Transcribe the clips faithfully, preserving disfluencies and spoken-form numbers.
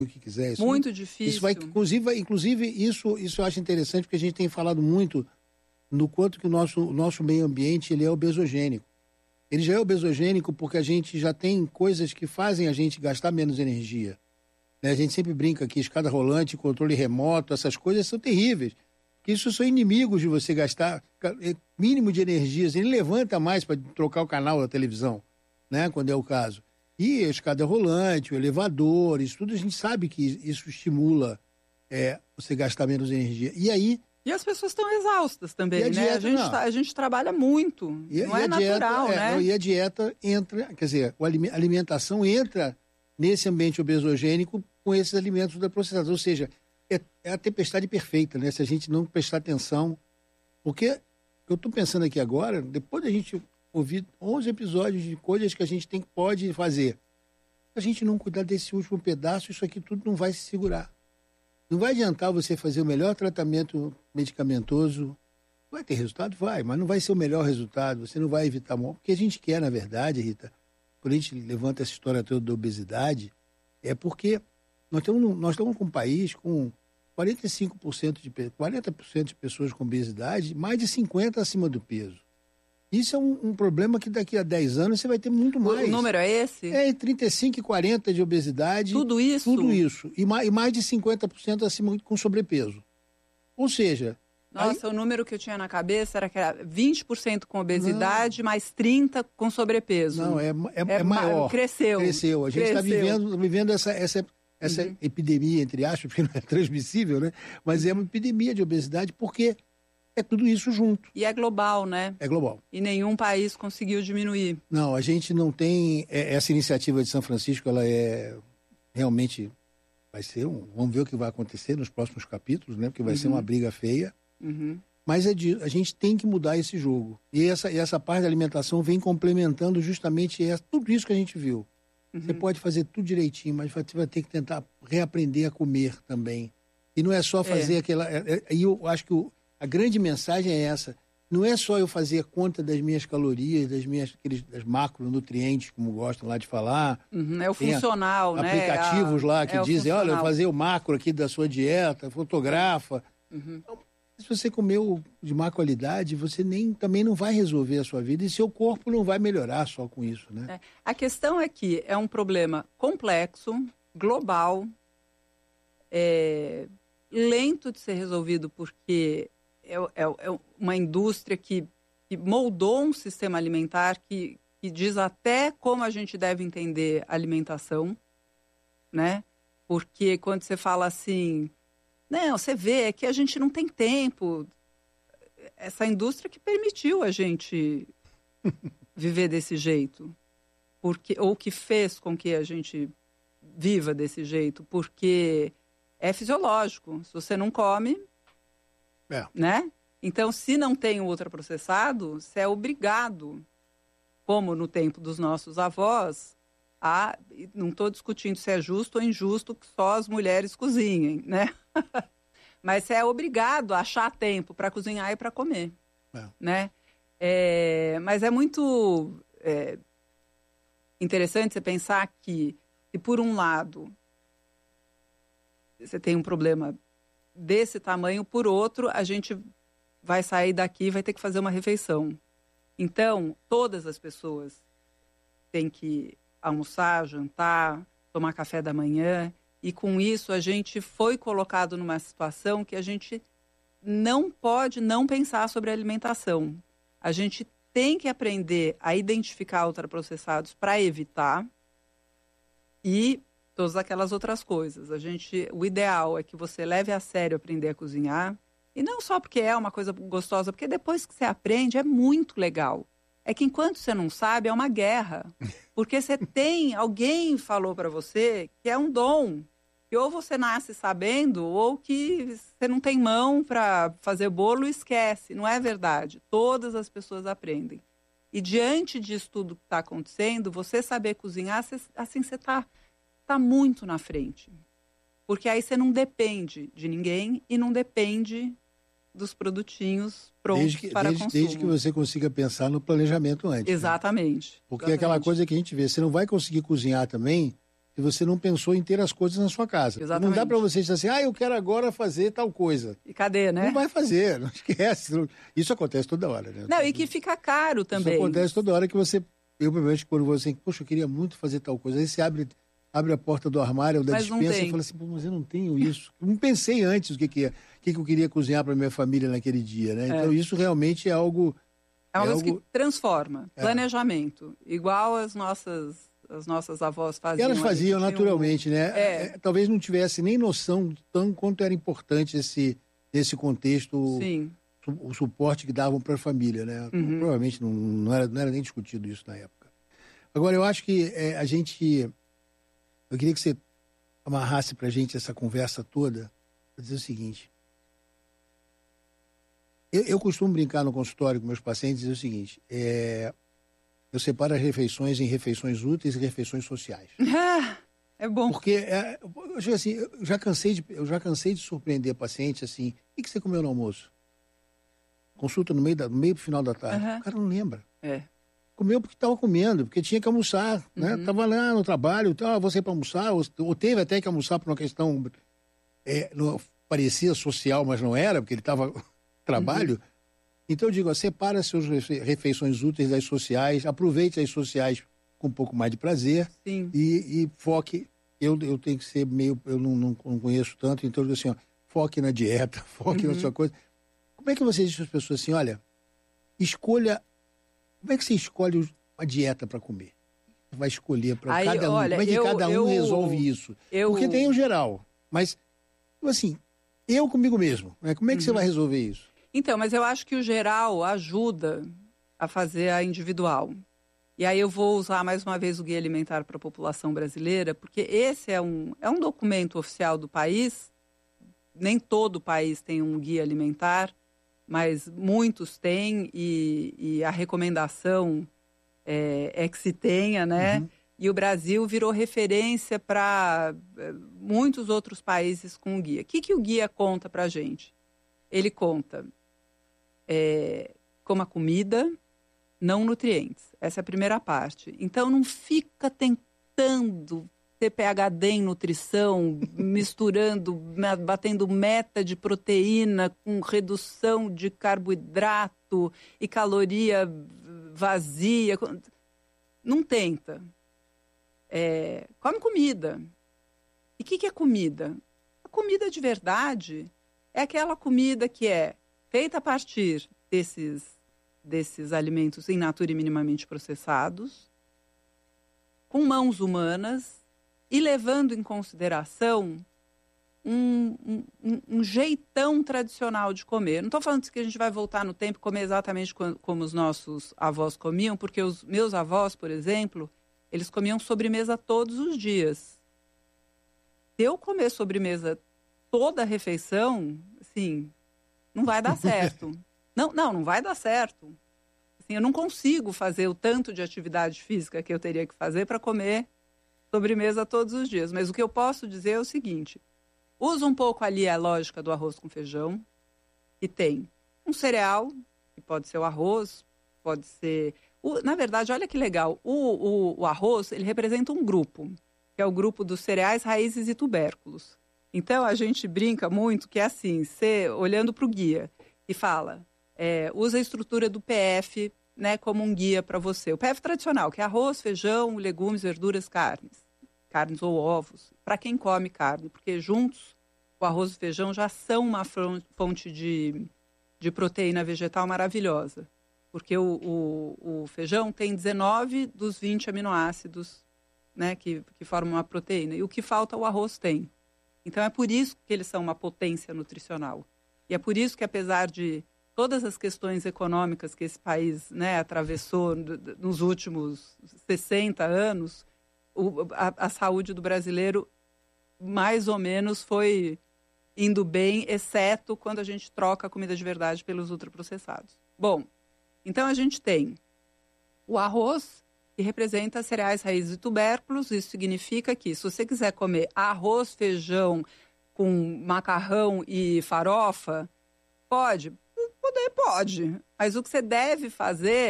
o que quiser. Isso muito não, difícil. Isso vai, inclusive, vai, inclusive isso, isso eu acho interessante, porque a gente tem falado muito no quanto que o nosso, o nosso meio ambiente ele é obesogênico. Ele já é obesogênico porque a gente já tem coisas que fazem a gente gastar menos energia. Né? A gente sempre brinca aqui, escada rolante, controle remoto, essas coisas são terríveis. Porque isso são inimigos de você gastar mínimo de energias. Ele levanta mais para trocar o canal da televisão, né? Quando é o caso. E a escada rolante, o elevador, isso tudo a gente sabe que isso estimula é, você gastar menos energia. E aí... E as pessoas estão exaustas também, a né? Dieta, a, gente tá, a gente trabalha muito, e, não e é natural, dieta, né? É, e a dieta entra, quer dizer, a alimentação entra nesse ambiente obesogênico com esses alimentos ultraprocessados. Ou seja, é, é a tempestade perfeita, né? Se a gente não prestar atenção. Porque eu estou pensando aqui agora, depois da gente ouvir onze episódios de coisas que a gente tem, pode fazer, se a gente não cuidar desse último pedaço, isso aqui tudo não vai se segurar. Não vai adiantar você fazer o melhor tratamento medicamentoso. Vai ter resultado? Vai, mas não vai ser o melhor resultado. Você não vai evitar morte. O que a gente quer, na verdade, Rita, quando a gente levanta essa história toda da obesidade, é porque nós estamos, nós estamos com um país com quarenta e cinco por cento de, quarenta por cento de pessoas com obesidade, mais de cinquenta por cento acima do peso. Isso é um, um problema que daqui a dez anos você vai ter muito mais. O número é esse? É, trinta e cinco e quarenta de obesidade. Tudo isso? Tudo isso. E mais, e mais de cinquenta por cento acima com sobrepeso. Ou seja... Nossa, aí... o número que eu tinha na cabeça era que era vinte por cento com obesidade, não. mais trinta por cento com sobrepeso. Não, é, é, é, é maior. Cresceu. Cresceu. A gente está vivendo, vivendo essa, essa, essa uhum. epidemia, entre aspas, porque não é transmissível, né? Mas é uma epidemia de obesidade porque... é tudo isso junto. E é global, né? É global. E nenhum país conseguiu diminuir. Não, a gente não tem... É, essa iniciativa de São Francisco, ela é realmente... Vai ser um... Vamos ver o que vai acontecer nos próximos capítulos, né? Porque vai uhum. ser uma briga feia. Uhum. Mas é de, a gente tem que mudar esse jogo. E essa, essa parte da alimentação vem complementando justamente essa, tudo isso que a gente viu. Uhum. Você pode fazer tudo direitinho, mas você vai ter que tentar reaprender a comer também. E não é só fazer é. aquela... Aí eu acho que... O, a grande mensagem é essa. Não é só eu fazer conta das minhas calorias, das minhas aqueles, das macronutrientes, como gostam lá de falar. Uhum, é o funcional, né? Aplicativos a, lá que é dizem, olha, eu vou fazer o macro aqui da sua dieta, fotografa. Uhum. Então, se você comeu de má qualidade, você nem, também não vai resolver a sua vida e seu corpo não vai melhorar só com isso, né? É. A questão é que é um problema complexo, global, é, lento de ser resolvido porque... É, é, é uma indústria que, que moldou um sistema alimentar que, que diz até como a gente deve entender alimentação, né? Porque quando você fala assim, não, você vê que a gente não tem tempo. Essa indústria que permitiu a gente viver desse jeito, porque, ou que fez com que a gente viva desse jeito, porque é fisiológico. Se você não come... É. Né? Então, se não tem o ultraprocessado, você é obrigado, como no tempo dos nossos avós, a... Não estou discutindo se é justo ou injusto que só as mulheres cozinhem, né? Mas você é obrigado a achar tempo para cozinhar e para comer, é. né? É... Mas é muito é... interessante você pensar que, se por um lado, você tem um problema desse tamanho, por outro, a gente vai sair daqui e vai ter que fazer uma refeição. Então, todas as pessoas têm que almoçar, jantar, tomar café da manhã, e com isso a gente foi colocado numa situação que a gente não pode não pensar sobre a alimentação. A gente tem que aprender a identificar ultraprocessados para evitar e todas aquelas outras coisas. A gente, o ideal é que você leve a sério aprender a cozinhar. E não só porque é uma coisa gostosa, porque depois que você aprende é muito legal. É que enquanto você não sabe, é uma guerra. Porque você tem, alguém falou para você que é um dom. Que ou você nasce sabendo, ou que você não tem mão para fazer bolo e esquece. Não é verdade. Todas as pessoas aprendem. E diante disso tudo que está acontecendo, você saber cozinhar, assim você está... está muito na frente. Porque aí você não depende de ninguém e não depende dos produtinhos prontos desde que, para desde, consumo. Desde que você consiga pensar no planejamento antes. Exatamente. Né? Porque exatamente. é aquela coisa que a gente vê, você não vai conseguir cozinhar também se e você não pensou em ter as coisas na sua casa. Exatamente. Não dá para você dizer assim, ah, eu quero agora fazer tal coisa. E cadê, né? Não vai fazer, não esquece. Não... Isso acontece toda hora, né? Não, e que fica caro também. Isso acontece toda hora que você... Eu, provavelmente, quando você... Poxa, eu queria muito fazer tal coisa. Aí você abre, abre a porta do armário ou da Mas despensa e fala assim, pô, mas eu não tenho isso. Eu não pensei antes o que, que é, o que, que eu queria cozinhar para minha família naquele dia, né? Então, É. isso realmente é algo... É uma é coisa algo... que transforma. É. Planejamento. Igual as nossas, as nossas avós faziam. Elas faziam naturalmente, um... né? É. É, talvez não tivesse nem noção de tão quanto era importante esse, esse contexto, Sim. o, o suporte que davam para a família, né? Uhum. Provavelmente não, não, era, não era nem discutido isso na época. Agora, eu acho que é, a gente... Eu queria que você amarrasse para a gente essa conversa toda, para dizer o seguinte... Eu, eu costumo brincar no consultório com meus pacientes e dizer o seguinte, é, eu separo as refeições em refeições úteis e refeições sociais. É bom. Porque, é, eu, acho assim, eu, já cansei de, eu já cansei de surpreender pacientes assim, o que, que você comeu no almoço? Consulta no meio, da, no meio pro final da tarde. Uhum. O cara não lembra. É. Comeu porque estava comendo, porque tinha que almoçar, né? Uhum. Tava lá no trabalho, então, você para almoçar, ou, ou teve até que almoçar por uma questão, é, não, parecia social, mas não era, porque ele estava... trabalho, uhum. Então eu digo, ó, separa suas refeições úteis das sociais, aproveite as sociais com um pouco mais de prazer. Sim. E, e foque, eu, eu tenho que ser meio, eu não, não, não conheço tanto, então eu digo assim, ó, foque na dieta, foque uhum. na sua coisa. Como é que você diz para as pessoas assim, olha, escolha, como é que você escolhe a dieta para comer? Vai escolher para cada um, olha, como é que eu, cada um eu, resolve isso? Eu... Porque tem o geral, mas, assim, eu comigo mesmo, né? Como é que uhum. você vai resolver isso? Então, mas eu acho que o geral ajuda a fazer a individual. E aí eu vou usar mais uma vez o Guia Alimentar para a População Brasileira, porque esse é um, é um documento oficial do país. Nem todo o país tem um guia alimentar, mas muitos têm e, e a recomendação é, é que se tenha, né? Uhum. E o Brasil virou referência para muitos outros países com o guia. O que, que o guia conta para a gente? Ele conta... É, coma comida, não nutrientes. Essa é a primeira parte. Então, não fica tentando ter P H D em nutrição, misturando, batendo meta de proteína com redução de carboidrato e caloria vazia. Não tenta. É, come comida. E o que, que é comida? A comida de verdade é aquela comida que é feita a partir desses, desses alimentos in natura e minimamente processados, com mãos humanas e levando em consideração um, um, um jeitão tradicional de comer. Não estou falando que a gente vai voltar no tempo e comer exatamente como os nossos avós comiam, porque os meus avós, por exemplo, eles comiam sobremesa todos os dias. Se eu comer sobremesa toda a refeição, assim... não vai dar certo. não, não, não vai dar certo. Assim, eu não consigo fazer o tanto de atividade física que eu teria que fazer para comer sobremesa todos os dias. Mas o que eu posso dizer é o seguinte, usa um pouco ali a lógica do arroz com feijão, que tem um cereal, que pode ser o arroz, pode ser... O, na verdade, olha que legal, o, o, o arroz, ele representa um grupo, que é o grupo dos cereais, raízes e tubérculos. Então, a gente brinca muito que é assim, você, olhando para o guia, e fala, é, usa a estrutura do P F, né, como um guia para você. O P F tradicional, que é arroz, feijão, legumes, verduras, carnes. Carnes ou ovos, para quem come carne, porque juntos o arroz e o feijão já são uma fonte de, de proteína vegetal maravilhosa. Porque o, o, o feijão tem dezenove dos vinte aminoácidos, né, que, que formam uma proteína. E o que falta, o arroz tem. Então, é por isso que eles são uma potência nutricional. E é por isso que, apesar de todas as questões econômicas que esse país, né, atravessou nos últimos sessenta anos, o, a, a saúde do brasileiro, mais ou menos, foi indo bem, exceto quando a gente troca a comida de verdade pelos ultraprocessados. Bom, então a gente tem o arroz, que representa cereais, raízes e tubérculos. Isso significa que, se você quiser comer arroz, feijão com macarrão e farofa, pode? Poder, pode. Mas o que você deve fazer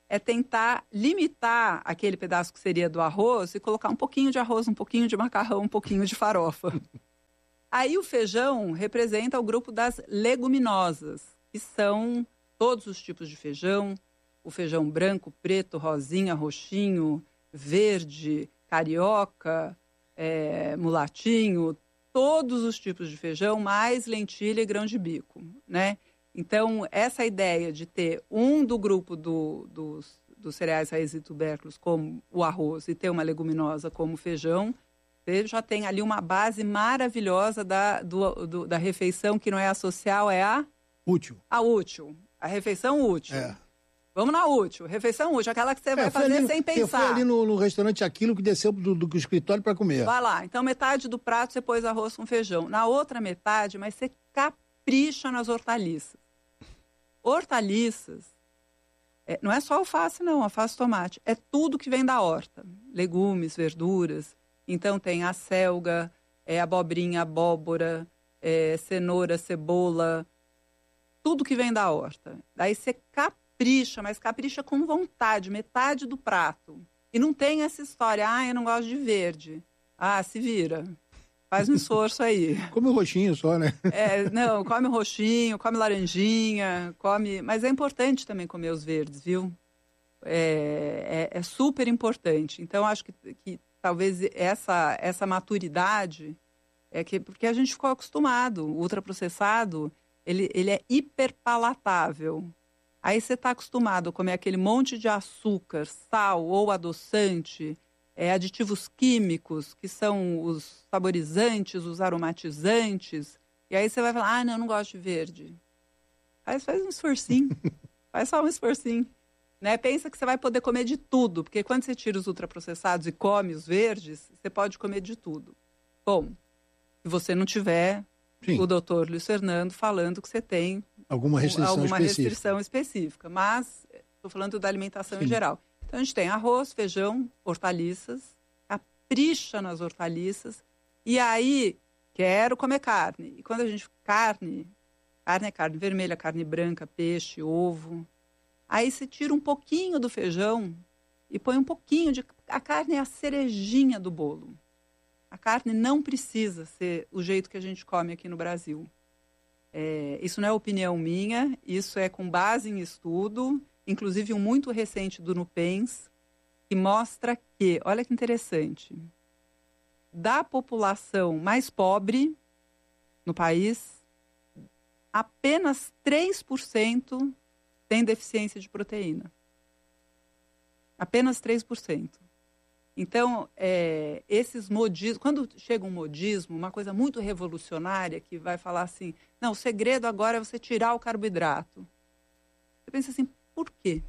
é tentar limitar aquele pedaço que seria do arroz e colocar um pouquinho de arroz, um pouquinho de macarrão, um pouquinho de farofa. Aí o feijão representa o grupo das leguminosas, que são todos os tipos de feijão, o feijão branco, preto, rosinha, roxinho, verde, carioca, é, mulatinho, todos os tipos de feijão, mais lentilha e grão de bico, né? Então, essa ideia de ter um do grupo do, dos, dos cereais, raízes e tubérculos, como o arroz, e ter uma leguminosa como o feijão, você já tem ali uma base maravilhosa da, do, do, da refeição, que não é a social, é a... Útil. A útil. A refeição útil. É. Vamos na útil. Refeição útil, aquela que você é, vai fazer ali, sem pensar. Você foi ali no, no restaurante Aquilo que desceu do, do, do escritório para comer. Vai lá. Então, metade do prato você pôs arroz com feijão. Na outra metade, mas você capricha nas hortaliças. Hortaliças, é, não é só alface não, alface e tomate, é tudo que vem da horta, legumes, verduras. Então tem a selga, é, abobrinha, abóbora, é, cenoura, cebola, tudo que vem da horta. Daí você capricha, mas capricha com vontade, metade do prato. E não tem essa história, ah, eu não gosto de verde. Ah, se vira. Faz um esforço aí. Come o roxinho só, né? É, não, come o roxinho, come laranjinha, come... Mas é importante também comer os verdes, viu? É, é, é super importante. Então, acho que, que talvez essa, essa maturidade... é que porque a gente ficou acostumado. O ultraprocessado, ele, ele é hiperpalatável. Aí você está acostumado a comer aquele monte de açúcar, sal ou adoçante... É, aditivos químicos, que são os saborizantes, os aromatizantes. E aí você vai falar, ah, não, eu não gosto de verde. Faz, faz um esforcinho. Faz só um esforcinho. Né? Pensa que você vai poder comer de tudo, porque quando você tira os ultraprocessados e come os verdes, você pode comer de tudo. Bom, se você não tiver Sim. o doutor Luiz Fernando falando que você tem alguma restrição alguma específica. restrição específica. Mas estou falando da alimentação Sim. em geral. Então, a gente tem arroz, feijão, hortaliças, capricha nas hortaliças, e aí, quero comer carne. E quando a gente... Carne, carne é carne vermelha, carne branca, peixe, ovo. Aí você tira um pouquinho do feijão e põe um pouquinho de... A carne é a cerejinha do bolo. A carne não precisa ser o jeito que a gente come aqui no Brasil. É, isso não é opinião minha, isso é com base em estudo... Inclusive um muito recente do Nupens, que mostra que, olha que interessante, da população mais pobre no país, apenas três por cento tem deficiência de proteína. Apenas três por cento. Então, é, esses modismos, quando chega um modismo, uma coisa muito revolucionária, que vai falar assim, não, o segredo agora é você tirar o carboidrato. Você pensa assim, por quê?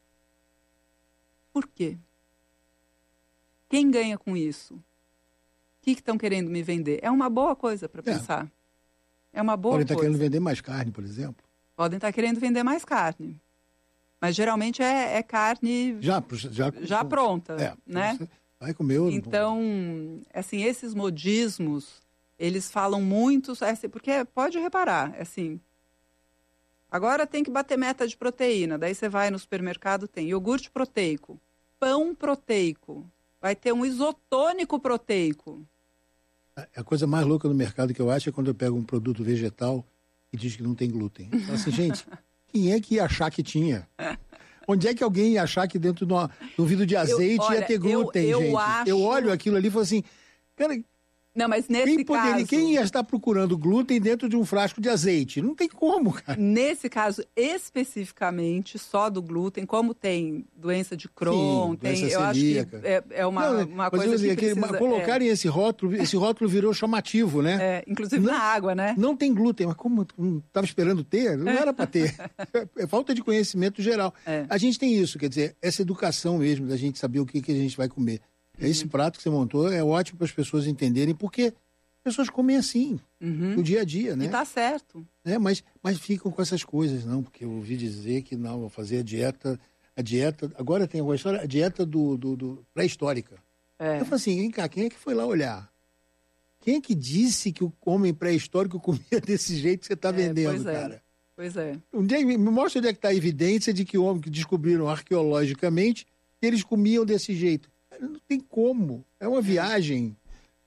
Por quê? Quem ganha com isso? O que estão querendo me vender? É uma boa coisa para pensar. É. é uma boa Podem coisa. estar querendo vender mais carne, por exemplo. Podem estar querendo vender mais carne. Mas geralmente é, é carne já, já, já pronta, é, né? Vai comer o... Então, assim, esses modismos, eles falam muito... Assim, porque pode reparar, assim... Agora tem que bater meta de proteína. Daí você vai no supermercado, tem iogurte proteico, pão proteico, vai ter um isotônico proteico. A coisa mais louca no mercado que eu acho é quando eu pego um produto vegetal e diz que não tem glúten. Eu falo assim, gente, quem é que ia achar que tinha? Onde é que alguém ia achar que dentro de, uma, de um vidro de azeite eu, olha, ia ter glúten, eu, eu gente? Acho... Eu olho aquilo ali e falo assim, cara... Não, mas nesse quem poderia, caso... Quem ia estar procurando glúten dentro de um frasco de azeite? Não tem como, cara. Nesse caso, especificamente, só do glúten, como tem doença de Crohn, Sim, tem, doença eu celíaca. acho que é, é uma, Não, uma mas coisa eu dizer, que precisa... que colocarem é, esse rótulo, esse rótulo virou chamativo, né? É, inclusive não, na água, né? Não tem glúten, mas como estava esperando ter? Não era para ter. É falta de conhecimento geral. É. A gente tem isso, quer dizer, essa educação mesmo, da gente saber o que, que a gente vai comer. Uhum. Esse prato que você montou é ótimo para as pessoas entenderem, porque as pessoas comem assim, uhum. no dia a dia, né? E tá certo. É, mas, mas ficam com essas coisas, não, porque eu ouvi dizer que não, vou fazer a dieta, a dieta, agora tem alguma história, a dieta do, do, do pré-histórica. É. Eu falo assim, vem cá, quem é que foi lá olhar? Quem é que disse que o homem pré-histórico comia desse jeito que você está é, vendendo, é. cara? Pois é. Me mostra onde é que está a evidência de que o homem que descobriram arqueologicamente que eles comiam desse jeito. Não tem como. É uma viagem.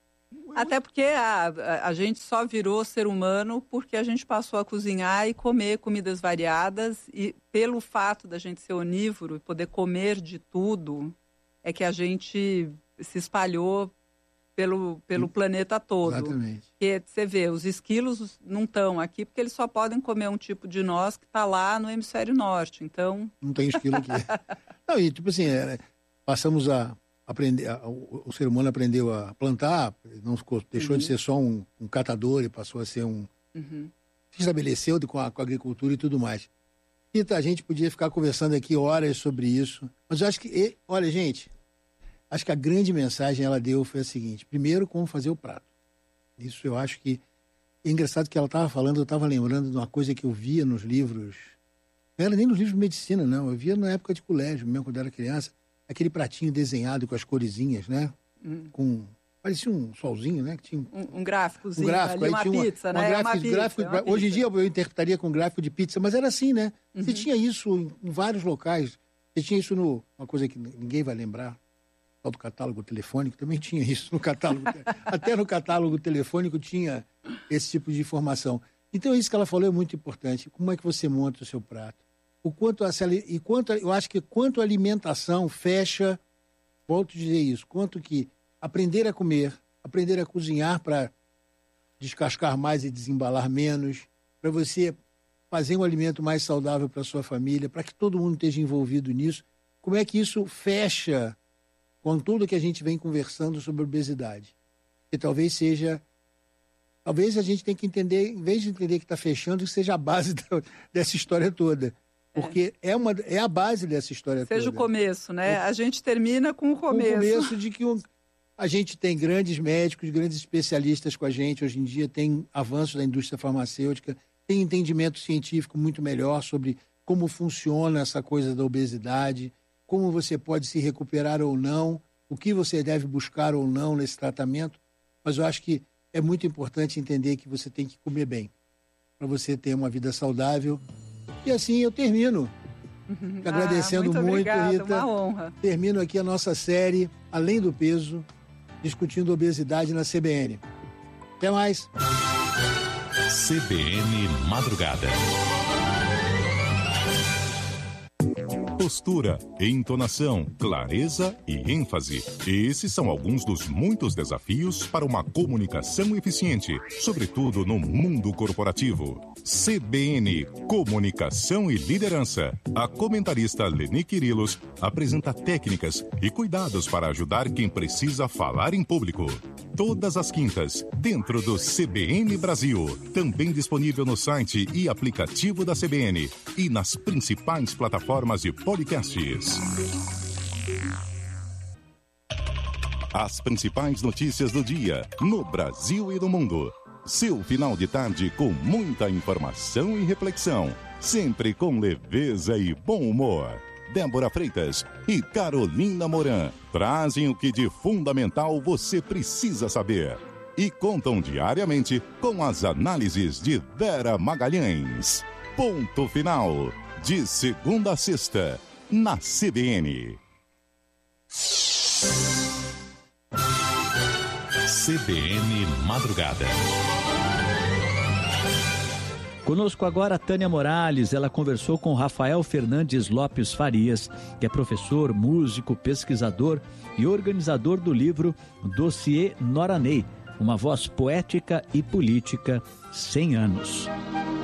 Até porque a, a, a gente só virou ser humano porque a gente passou a cozinhar e comer comidas variadas, e pelo fato da gente ser onívoro e poder comer de tudo, é que a gente se espalhou pelo, pelo planeta todo. Exatamente. Porque você vê, os esquilos não estão aqui porque eles só podem comer um tipo de noz que está lá no hemisfério norte, então... Não tem esquilo aqui. Não, e tipo assim, é, passamos a... Aprender, o, o ser humano aprendeu a plantar, não ficou, deixou uhum. de ser só um, um catador e passou a ser um... Uhum. Se estabeleceu de, com, a, com a agricultura e tudo mais. E a gente podia ficar conversando aqui horas sobre isso, mas eu acho que, e, olha gente, acho que a grande mensagem ela deu foi a seguinte: primeiro, como fazer o prato. Isso eu acho que... É engraçado que ela estava falando, eu estava lembrando de uma coisa que eu via nos livros, não era nem nos livros de medicina, não, eu via na época de colégio, mesmo quando eu era criança, aquele pratinho desenhado com as coresinhas, né? Hum. Com... Parecia um solzinho, né? Que tinha um, um gráficozinho, um gráfico, ali, aí uma tinha pizza, uma, né? Uma gráfico, uma pizza, gráfico, uma hoje pizza. em dia eu interpretaria com gráfico de pizza, mas era assim, né? Uhum. Você tinha isso em, em vários locais. Você tinha isso no... Uma coisa que ninguém vai lembrar, tal do catálogo telefônico, também tinha isso no catálogo. Até no catálogo telefônico tinha esse tipo de informação. Então isso que ela falou é muito importante. Como é que você monta o seu prato? O quanto a, e quanto, eu acho que quanto a alimentação fecha, volto a dizer isso, quanto que aprender a comer, aprender a cozinhar para descascar mais e desembalar menos, para você fazer um alimento mais saudável para a sua família, para que todo mundo esteja envolvido nisso. Como é que isso fecha com tudo que a gente vem conversando sobre obesidade? Que talvez seja... Talvez a gente tenha que entender, em vez de entender que está fechando, que seja a base da, dessa história toda. Porque é. É, uma, é a base dessa história seja toda. Seja o começo, né? A gente termina com o começo. Com o começo de que um, a gente tem grandes médicos, grandes especialistas com a gente. Hoje em dia tem avanços da indústria farmacêutica, tem entendimento científico muito melhor sobre como funciona essa coisa da obesidade, como você pode se recuperar ou não, o que você deve buscar ou não nesse tratamento. Mas eu acho que é muito importante entender que você tem que comer bem, para você ter uma vida saudável. E assim eu termino, uhum. agradecendo ah, muito, muito, obrigada, Rita. Uma honra. Termino aqui a nossa série Além do Peso, discutindo obesidade na C B N. Até mais. C B N Madrugada. Postura, entonação, clareza e ênfase. Esses são alguns dos muitos desafios para uma comunicação eficiente, sobretudo no mundo corporativo. C B N, Comunicação e Liderança. A comentarista Leni Quirilos apresenta técnicas e cuidados para ajudar quem precisa falar em público. Todas as quintas, dentro do C B N Brasil. Também disponível no site e aplicativo da C B N e nas principais plataformas de podcasts. As principais notícias do dia, no Brasil e no mundo. Seu final de tarde com muita informação e reflexão. Sempre com leveza e bom humor. Débora Freitas e Carolina Moran trazem o que de fundamental você precisa saber. E contam diariamente com as análises de Vera Magalhães. Ponto final. De segunda a sexta, na C B N. C B N Madrugada. Conosco agora a Tânia Morales. Ela conversou com Rafael Fernandes Lopes Farias, que é professor, músico, pesquisador e organizador do livro Dossiê Nora Ney, uma voz poética e política cem anos.